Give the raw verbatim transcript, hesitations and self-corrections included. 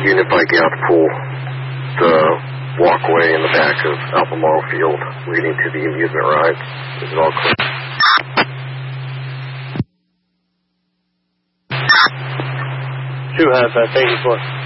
unit by Gatpool, the walkway in the back of Albemarle Field leading to the amusement rides. Is it all clear? True, Hansa. Thank you for